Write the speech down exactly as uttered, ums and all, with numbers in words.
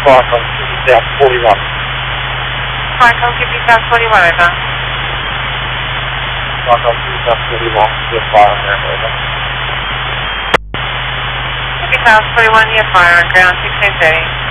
Stockholm, South forty-one. Stockholm, give me South forty-one, over. Stockholm, South forty-one, you're fire on ground, over. Give me South forty-one, you're fire on ground, sixteen thirty.